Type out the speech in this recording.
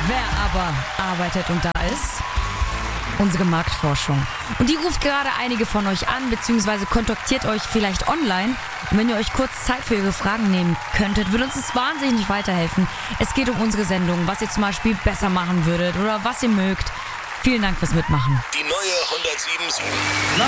Wer aber arbeitet und da ist? Unsere Marktforschung. Und die ruft gerade einige von euch an, beziehungsweise kontaktiert euch vielleicht online. Und wenn ihr euch kurz Zeit für ihre Fragen nehmen könntet, würde uns das wahnsinnig weiterhelfen. Es geht um unsere Sendung, was ihr zum Beispiel besser machen würdet oder was ihr mögt. Vielen Dank fürs Mitmachen. Die neue 107.7